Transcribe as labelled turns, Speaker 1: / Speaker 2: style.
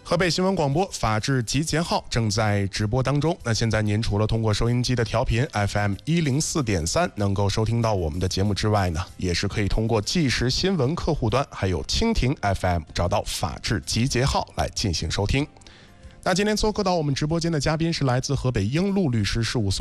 Speaker 1: 河北新闻广播法治集结号正在直播当中。那现在您除了通过收音机的调频 FM104.3 能够收听到我们的节目之外呢，也是可以通过即时新闻客户端还有蜻蜓 FM 找到法治集结号来进行收听。那今天做客到我们直播间的嘉宾是来自河北英路律师事务所